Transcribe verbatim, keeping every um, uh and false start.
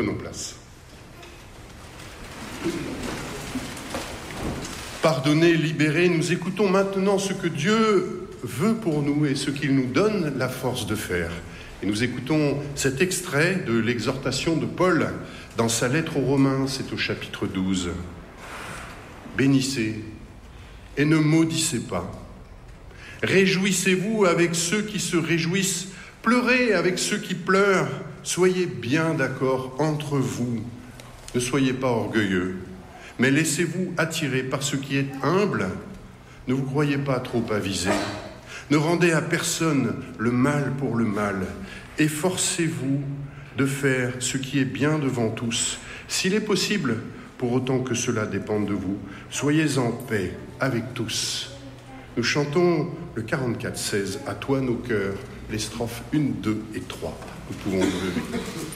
prenons place. Pardonnés, libérés, nous écoutons maintenant ce que Dieu veut pour nous et ce qu'il nous donne la force de faire. Et nous écoutons cet extrait de l'exhortation de Paul dans sa lettre aux Romains, c'est au chapitre douze. Bénissez et ne maudissez pas. Réjouissez-vous avec ceux qui se réjouissent, pleurez avec ceux qui pleurent. Soyez bien d'accord entre vous. Ne soyez pas orgueilleux, mais laissez-vous attirer par ce qui est humble. Ne vous croyez pas trop avisé. Ne rendez à personne le mal pour le mal. Efforcez-vous de faire ce qui est bien devant tous. S'il est possible, pour autant que cela dépende de vous, soyez en paix avec tous. Nous chantons le quarante-quatre seize, à toi nos cœurs, les strophes un, deux et trois. Nous pouvons nous lever.